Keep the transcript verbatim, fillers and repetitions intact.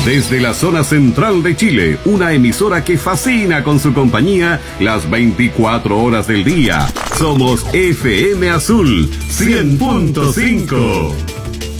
Desde la zona central de Chile, una emisora que fascina con su compañía las veinticuatro horas del día. Somos F M Azul cien punto cinco.